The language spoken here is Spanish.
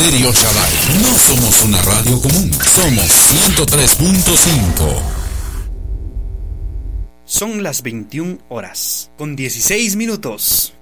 Estéreo Shaddai. No somos una radio común, somos 103.5. Son las 21 horas, con 16 minutos.